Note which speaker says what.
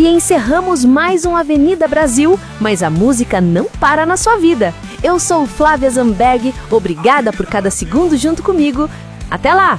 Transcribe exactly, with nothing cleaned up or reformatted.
Speaker 1: E encerramos mais um Avenida Brasil, mas a música não para na sua vida. Eu sou Flávia Zamberg, obrigada por cada segundo junto comigo. Até lá!